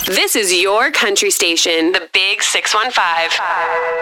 This is your country station, the Big 615.